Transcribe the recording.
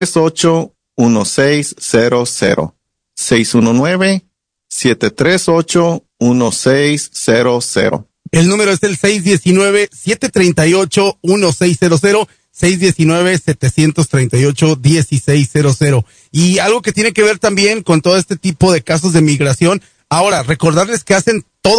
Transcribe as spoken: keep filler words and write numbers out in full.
ocho uno seis cero cero. seis uno nueve, siete tres ocho, uno seis cero cero. El número es el seis uno nueve, siete tres ocho, uno seis cero cero, seis uno nueve, siete tres ocho, uno seis cero cero. Y algo que tiene que ver también con todo este tipo de casos de migración. Ahora, recordarles que hacen